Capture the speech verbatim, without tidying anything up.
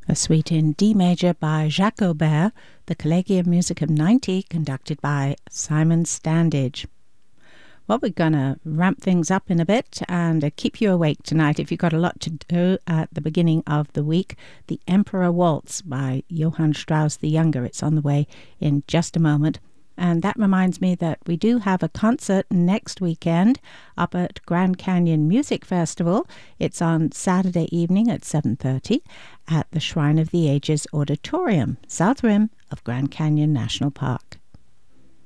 A suite in D major by Jacques Aubert, the Collegium Musicum ninety, conducted by Simon Standage. Well, we're going to ramp things up in a bit and uh, keep you awake tonight if you've got a lot to do at the beginning of the week. The Emperor Waltz by Johann Strauss the Younger. It's on the way in just a moment. And that reminds me that we do have a concert next weekend up at Grand Canyon Music Festival. It's on Saturday evening at seven thirty at the Shrine of the Ages Auditorium, South Rim of Grand Canyon National Park.